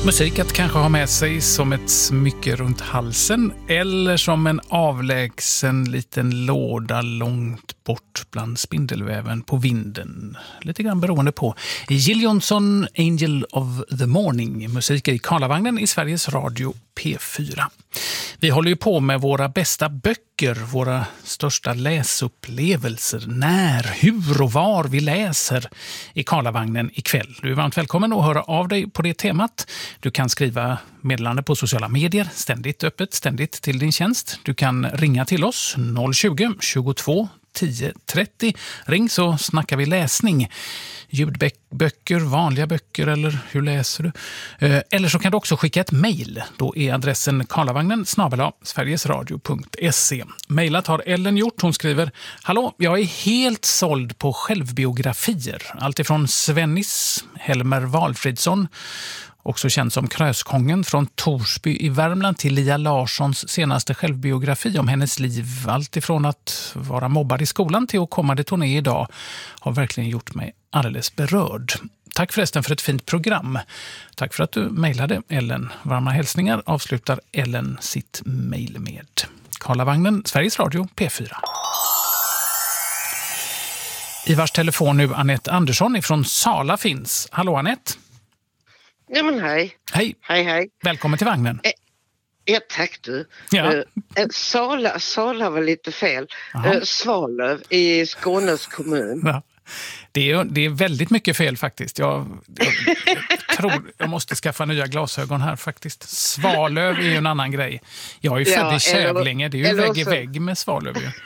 Musik att kanske ha med sig som ett smycke runt halsen eller som en avlägsen liten låda långt bort bland spindelväven på vinden. Lite grann beroende på. Jill Johnson, Angel of the Morning. Musik i Karlavagnen i Sveriges Radio P4. Vi håller ju på med våra bästa böcker, våra största läsupplevelser, när, hur och var vi läser i Karlavagnen ikväll. Du är varmt välkommen att höra av dig på det temat. Du kan skriva meddelande på sociala medier, ständigt öppet, ständigt till din tjänst. Du kan ringa till oss 020 22 10 30. Ring så snackar vi läsning. Ljudböcker, vanliga böcker eller hur läser du? Eller så kan du också skicka ett mejl. Då är adressen karlavagnen@sverigesradio.se. Mejlat har Ellen gjort. Hon skriver: Hallå, jag är helt såld på självbiografier. Allt ifrån Svennis, Helmer Valfridsson, också känd som Kröskongen från Torsby i Värmland, till Lia Larssons senaste självbiografi om hennes liv. Allt ifrån att vara mobbad i skolan till att komma dit hon är idag har verkligen gjort mig alldeles berörd. Tack förresten för ett fint program. Tack för att du mejlade, Ellen. Varma hälsningar avslutar Ellen sitt mejl med. Karlavagnen, Sveriges Radio P4. I vars telefon nu Anette Andersson ifrån Sala finns. Hallå Anette. Ja men hej. Hej. Hej. Välkommen till vagnen. Ja tack du. Ja. Sala var lite fel. Svalöv i Skånes kommun. Ja. Det är väldigt mycket fel faktiskt. Jag tror jag måste skaffa nya glasögon här faktiskt. Svalöv är ju en annan grej. Jag är ju född i Kävlinge. Det är ju vägg i vägg med Svalöv. Ja.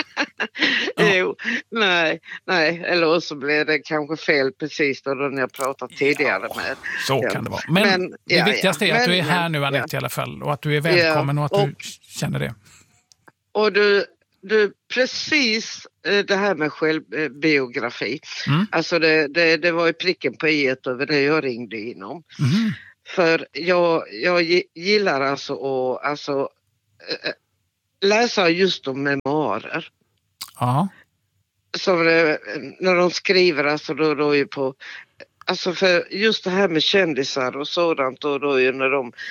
Jo, nej, eller så blev det kanske fel precis då när jag pratade tidigare med. Så kan det vara. Men det viktigaste är att du är här nu, Anette, i alla fall. Och att du är välkommen och att du känner det. Och du precis det här med självbiografi. Alltså det var ju pricken på i-et över det jag ringde inom. För jag gillar alltså läsa just om memoarer. Ja. Så när de skriver alltså då är ju på, alltså för just det här med kändisar och sådant, och då är ju när de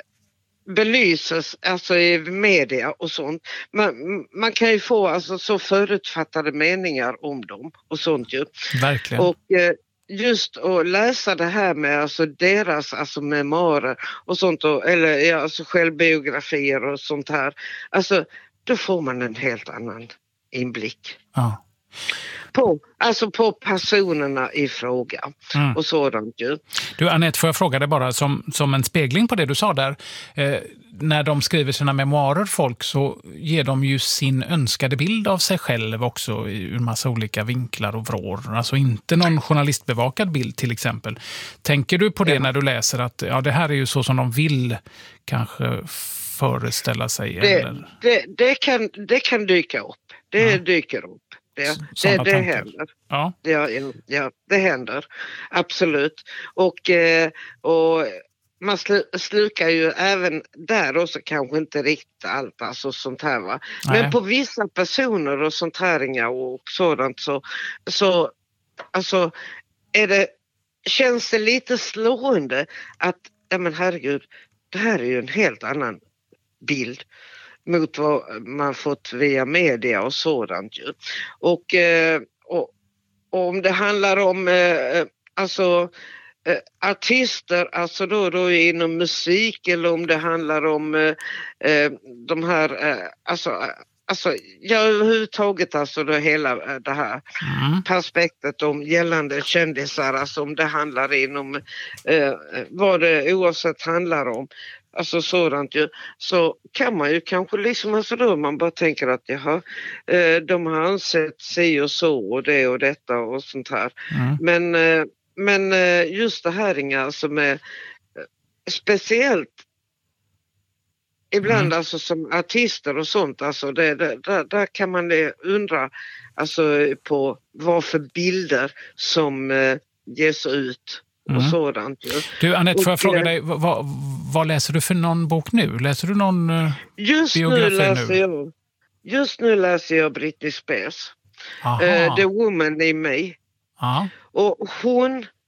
belyses alltså i media och sånt. Man kan ju få alltså så förutfattade meningar om dem och sånt ju. Verkligen. Och just att läsa det här med alltså deras alltså memoarer och sånt, eller alltså självbiografier och sånt här. Alltså då får man en helt annan inblick. Ja. På personerna i fråga och sådant ju. Du Anette, får jag fråga dig bara som en spegling på det du sa där. När de skriver sina memoarer, folk, så ger de ju sin önskade bild av sig själv också ur massa olika vinklar och vrår. Alltså inte någon journalistbevakad bild till exempel. Tänker du på det när du läser att det här är ju så som de vill kanske föreställa sig? Det kan dyka upp. Det dyker upp. Det händer. Ja. Ja, det händer. Absolut. Och man slukar ju även där också kanske inte riktigt allt alltså sånt här va. Nej. Men på vissa personer och sånt här och sådant så alltså känns det lite slående att men herregud, det här är ju en helt annan bild mot vad man fått via media och sådant ju. Och om det handlar om artister, alltså då inom musik, eller om det handlar om de här överhuvudtaget alltså då hela det här perspektet om gällande kändisar, alltså om det handlar inom vad det oavsett handlar om. Alltså sådant ju, så kan man ju kanske liksom, alltså då man bara tänker att de har ansett sig och så och det och detta och sånt här. Men just det här alltså med speciellt ibland alltså som artister och sånt, alltså där kan man undra alltså på vad för bilder som ges ut. Och sådant. Ja. Du Anette, får jag fråga dig, vad läser du för någon bok nu? Läser du någon biografi nu? Just nu läser jag Britney Spears. The Woman in Me. Aha. Och hon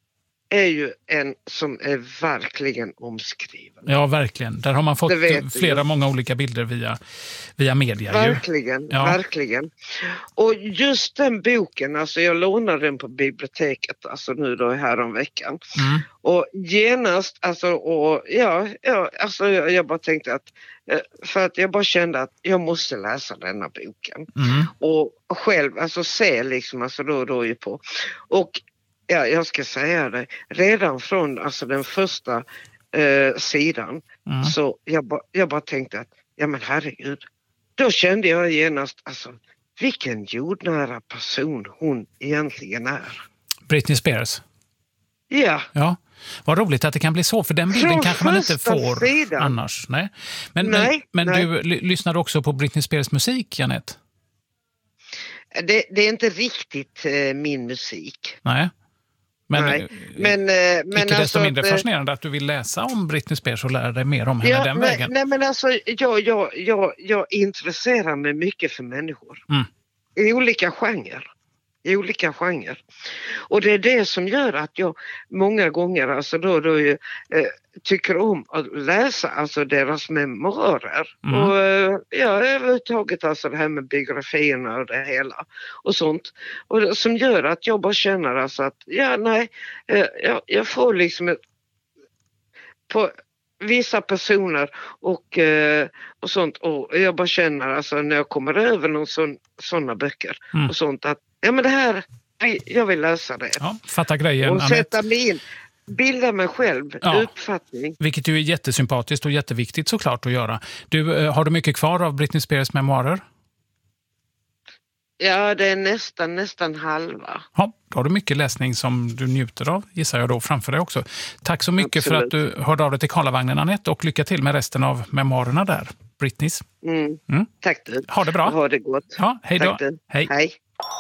är ju en som är verkligen omskriven. Ja, verkligen. Där har man fått många olika bilder via media. Verkligen, verkligen. Och just den boken, alltså jag lånade den på biblioteket, alltså nu då här om veckan. Och genast, alltså, och alltså jag bara tänkte att, för att jag bara kände att jag måste läsa denna boken. Och själv, alltså se liksom, alltså då ju på. Och ja, jag ska säga det, redan från alltså den första sidan så jag bara tänkte att, ja men herregud, då kände jag genast, alltså vilken jordnära person hon egentligen är. Britney Spears? Ja. Vad roligt att det kan bli så, för den bilden kanske man inte får sidan. Annars. Nej. Men du lyssnade också på Britney Spears musik, Jeanette? Det är inte riktigt min musik. Nej. Men icke alltså, desto mindre fascinerande att du vill läsa om Britney Spears och lära dig mer om henne den vägen. Nej, men alltså jag intresserar mig mycket för människor. I olika genrer. Och det är det som gör att jag många gånger alltså då tycker om att läsa alltså deras memoarer. Och överhuvudtaget alltså det här med biografierna och det hela och sånt. Och det, som gör att jag bara känner alltså att jag får liksom på vissa personer och sånt, och jag bara känner alltså när jag kommer över sådana böcker och sånt att ja men det här, jag vill läsa det. Ja, fatta grejen. Och sätta mig in, bilda mig själv, uppfattning. Vilket ju är jättesympatiskt och jätteviktigt såklart att göra. Har du mycket kvar av Britney Spears memoarer? Ja, det är nästan halva. Ja, då har du mycket läsning som du njuter av, gissar jag då, framför dig också. Tack så mycket för att du hörde av dig till Karlavagnen, Anette, och lycka till med resten av memoarerna där, Britneys. Tack du. Ha det bra. Ha det gott. Ja, hej då. Hej.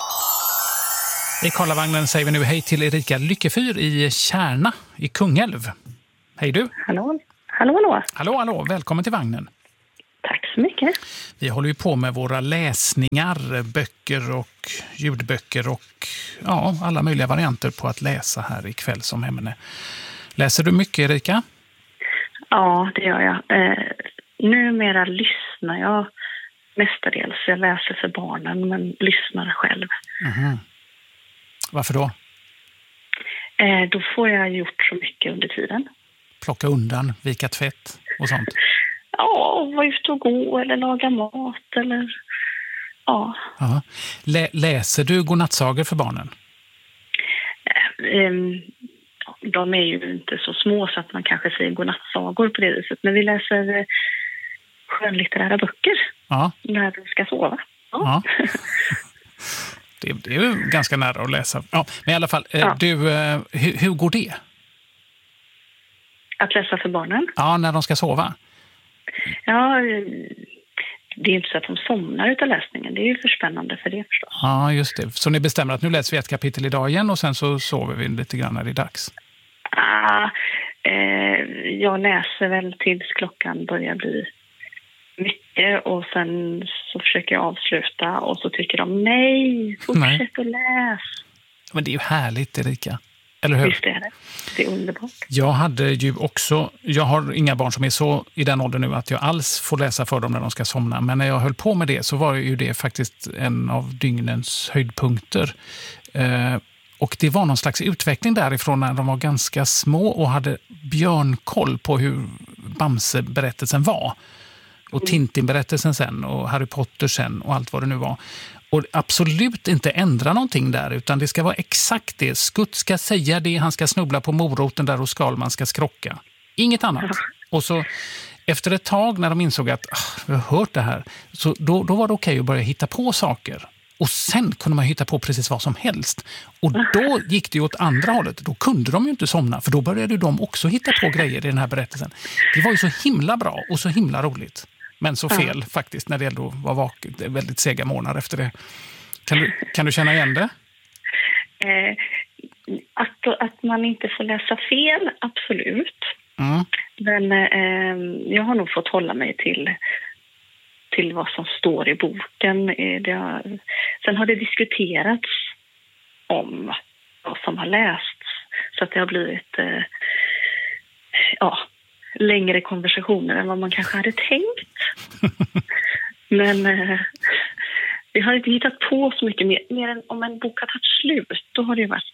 I Karlavagnen säger vi nu hej till Erika Lyckefyr i Kärna i Kungälv. Hej du. Hallå, välkommen till vagnen. Tack så mycket. Vi håller ju på med våra läsningar, böcker och ljudböcker och alla möjliga varianter på att läsa här ikväll som ämne. Läser du mycket, Erika? Ja, det gör jag. Numera lyssnar jag mestadels. Jag läser för barnen men lyssnar själv. Varför då? Då får jag gjort så mycket under tiden. Plocka undan, vika tvätt och sånt? Ja, vara ute och gå eller laga mat eller ja. Läser du godnattsagor för barnen? De är ju inte så små så att man kanske säger godnattsagor på det viset. Men vi läser skönlitterära böcker när de ska sova. Ja. Det är ju ganska nära att läsa. Ja, men i alla fall, hur går det? Att läsa för barnen? Ja, när de ska sova. Ja, det är inte så att de somnar utav läsningen. Det är ju för spännande för det förstås. Ja, just det. Så ni bestämmer att nu läser vi ett kapitel idag igen och sen så sover vi lite grann när det är dags? Jag läser väl tills klockan börjar bli mycket och sen så försöker jag avsluta och så tycker de fortsätt att läs. Men det är ju härligt, Erika. Eller hur? Visst är det. Det är underbart. Jag har inga barn som är så i den åldern nu att jag alls får läsa för dem när de ska somna. Men när jag höll på med det så var ju det faktiskt en av dygnens höjdpunkter. Och det var någon slags utveckling därifrån när de var ganska små och hade björnkoll på hur Bamse-berättelsen var. Och Tintin-berättelsen sen och Harry Potter sen och allt vad det nu var. Och absolut inte ändra någonting där, utan det ska vara exakt det. Skutt ska säga det, han ska snubbla på moroten där och Skalman ska skrocka. Inget annat. Och så efter ett tag när de insåg att vi har hört det här, så då var det okej att börja hitta på saker. Och sen kunde man hitta på precis vad som helst. Och då gick det ju åt andra hållet. Då kunde de ju inte somna, för då började de också hitta på grejer i den här berättelsen. Det var ju så himla bra och så himla roligt. Men så fel faktiskt när det ändå var vaken. Det är väldigt sega månader efter det. Kan du känna igen det? Att man inte får läsa fel, absolut. Men jag har nog fått hålla mig till vad som står i boken. Sen har det diskuterats om vad som har lästs. Så att det har blivit längre konversationer än vad man kanske hade tänkt. Men vi har inte hittat på så mycket mer än om en bok har tagit slut. Då har det varit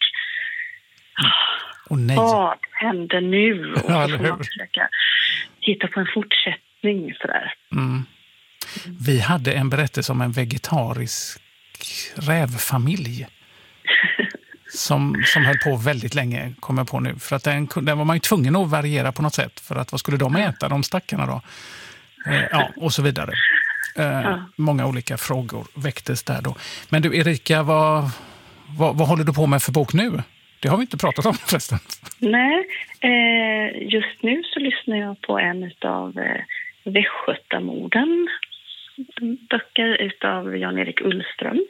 vad händer nu? Och så får man försöka hitta på en fortsättning. Sådär. Vi hade en berättelse om en vegetarisk rävfamilj som höll på väldigt länge, kommer jag på nu. För att den var man ju tvungen att variera på något sätt. För att vad skulle de äta, de stackarna då? Och så vidare. Många olika frågor väcktes där då. Men du Erika, vad håller du på med för bok nu? Det har vi inte pratat om förresten. Nej, just nu så lyssnar jag på en av Västgötamorden. Böcker utav Jan-Erik Ullström.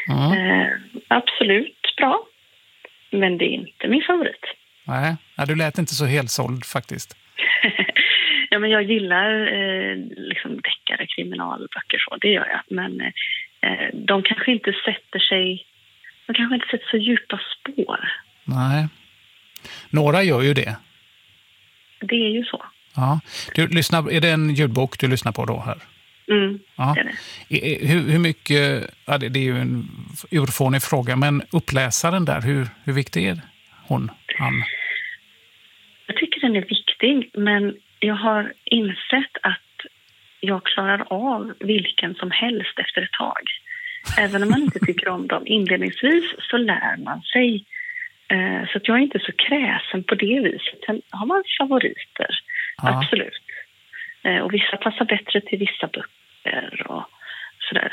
Absolut bra. Men det är inte min favorit. Nej, du lät inte så helsåld faktiskt. Ja, men jag gillar liksom deckare, kriminalböcker så, det gör jag. Men de kanske inte sätter så djupa spår. Nej. Några gör ju det. Det är ju så. Ja. Är det en ljudbok du lyssnar på då här? Ja. Det är det. Hur mycket, det är ju en urfånig fråga, men uppläsaren där, hur viktig är han? Jag tycker den är viktig, men jag har insett att jag klarar av vilken som helst efter ett tag. Även om man inte tycker om dem inledningsvis så lär man sig. Så att jag är inte så kräsen på det viset. Sen har man favoriter, absolut. Och vissa passar bättre till vissa böcker och sådär.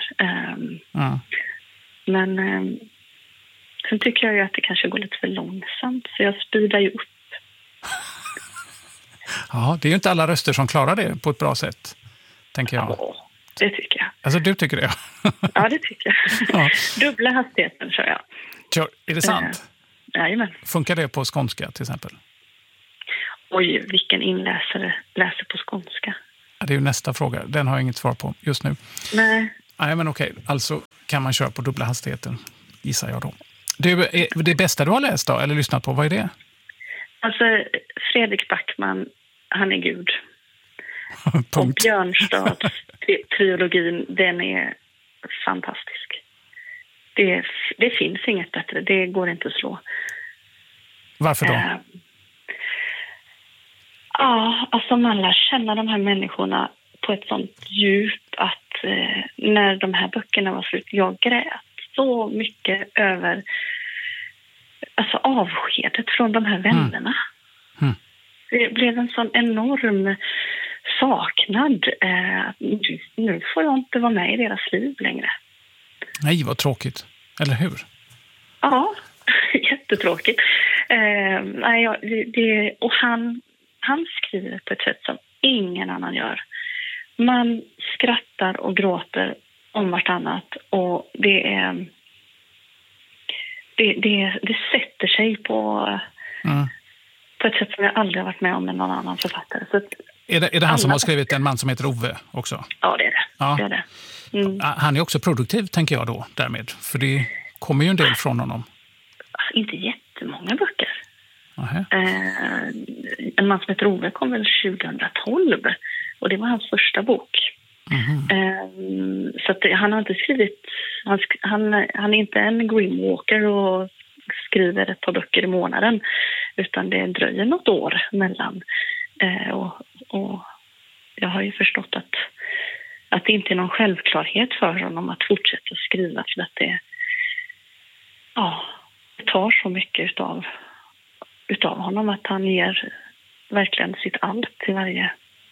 Men sen tycker jag ju att det kanske går lite för långsamt, så jag speedar ju upp. Ja, det är ju inte alla röster som klarar det på ett bra sätt, tänker jag. Ja, det tycker jag. Alltså, du tycker det? Ja, det tycker jag. Ja. Dubbla hastigheten kör jag. Är det sant? Jajamän. Funkar det på skånska till exempel? Oj, vilken inläsare läser på skånska? Ja, det är ju nästa fråga. Den har jag inget svar på just nu. Nej. Nej, men okej. Alltså kan man köra på dubbla hastigheten, gissar jag då. Det bästa du har läst då, eller lyssnat på, vad är det? Alltså, Fredrik Backman, han är gud. Och Björnstads trilogin, den är fantastisk. Det finns inget bättre, det går inte att slå. Varför då? Alltså man lär känna de här människorna på ett sånt djup att när de här böckerna var slut, jag grät så mycket över avskedet från de här vännerna. Det blev en sån enorm saknad. Nu får jag inte vara med i deras liv längre. Nej, vad tråkigt. Eller hur? Ja, jättetråkigt. Och han skriver på ett sätt som ingen annan gör. Man skrattar och gråter om vartannat, och det sätter sig på ett sätt som jag aldrig har varit med om med någon annan författare. Så är det han som har skrivit En man som heter Ove också? Ja, det är det. Ja. Det är det. Han är också produktiv, tänker jag då, därmed. För det kommer ju en del från honom. Inte jättemånga böcker. En man som heter Ove kom väl 2012. Och det var hans första bok. Så att han har inte skrivit... Han är inte en Grimwalker och skriver ett par böcker i månaden. Utan det dröjer något år mellan. Och jag har ju förstått att det inte är någon självklarhet för honom att fortsätta skriva, för att det tar så mycket utav honom att han ger verkligen sitt allt till varje.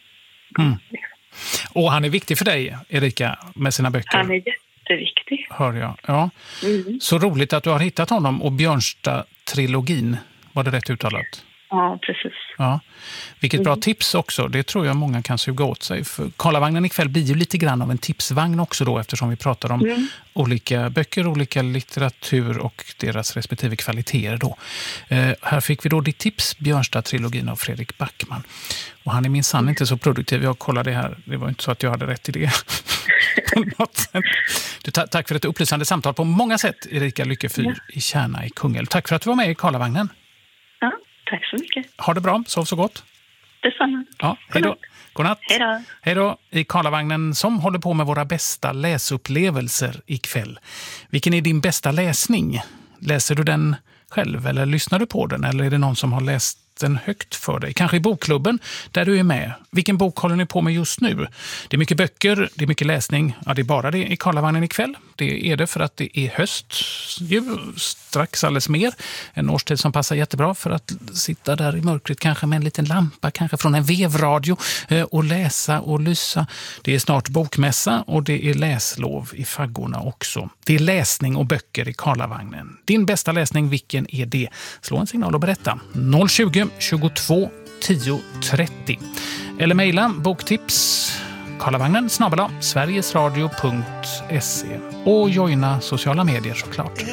Och han är viktig för dig, Erika, med sina böcker. Han är jätteviktig. Hör jag. Ja. Så roligt att du har hittat honom. Och Björnstad-trilogin, var det rätt uttalat? Ja, precis. Ja. Vilket bra tips också. Det tror jag många kan suga åt sig. För Karlavagnen ikväll blir ju lite grann av en tipsvagn också då, eftersom vi pratar om olika böcker, olika litteratur och deras respektive kvaliteter då. Här fick vi då ditt tips, Björnstad-trilogin av Fredrik Backman. Och han är minsann inte så produktiv. Jag kollade här, det var inte så att jag hade rätt i det. På något sätt. Tack för ett upplysande samtal på många sätt, Erika Lyckefyr i Kärna i Kungälv. Tack för att du var med i Karlavagnen. Ja, tack så mycket. Ha det bra, sov så gott. Detsamma. Ja, hej då. Godnatt. Hej då. Hej då. I Karlavagnen som håller på med våra bästa läsupplevelser ikväll. Vilken är din bästa läsning? Läser du den själv eller lyssnar du på den? Eller är det någon som har läst den högt för dig? Kanske i bokklubben där du är med. Vilken bok håller ni på med just nu? Det är mycket böcker, det är mycket läsning. Ja, det är bara det i Karlavagnen ikväll. Det är det för att det är höst. Strax alldeles mer. En årstid som passar jättebra för att sitta där i mörkret kanske med en liten lampa, kanske från en vevradio och läsa och lysa. Det är snart bokmässa och det är läslov i faggorna också. Det är läsning och böcker i Karlavagnen. Din bästa läsning, vilken är det? Slå en signal och berätta. 020 22 10 30. Eller mejla boktips karlavagnen @sverigesradio.se och joina sociala medier såklart.